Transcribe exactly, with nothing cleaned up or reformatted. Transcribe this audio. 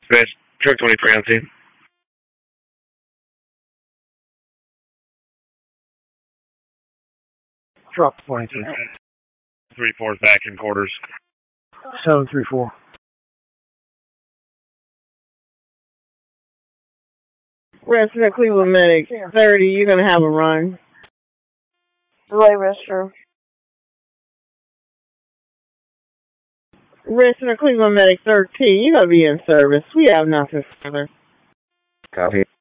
Best truck twenty-three on scene. Truck twenty-three. Three fours back in quarters. seven three four. Resident Cleveland Medic thirty, you're going to have a run. Delay restroom. Resident Cleveland Medic thirteen, you're going to be in service. We have nothing further. Copy.